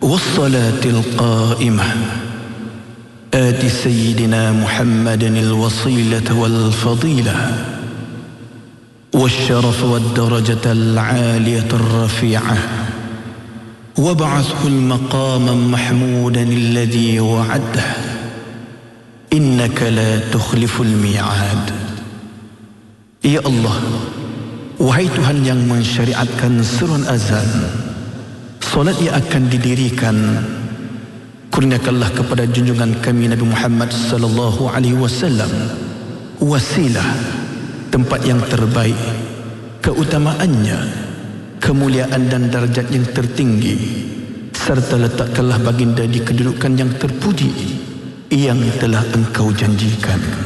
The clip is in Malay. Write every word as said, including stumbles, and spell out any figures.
والصلاة القائمة آت سيدنا محمد الوصيلة والفضيلة والشرف والدرجة العالية الرفيعة وابعثه المقام محمودا الذي وعده إنك لا تخلف الميعاد. Ya Allah, wahai Tuhan yang mensyariatkan seruan azan, solat yang akan didirikan, kurniakanlah kepada junjungan kami Nabi Muhammad sallallahu alaihi wasallam wasilah, tempat yang terbaik, keutamaannya, kemuliaan dan darjat yang tertinggi, serta letakkanlah baginda di kedudukan yang terpuji yang telah Engkau janjikan.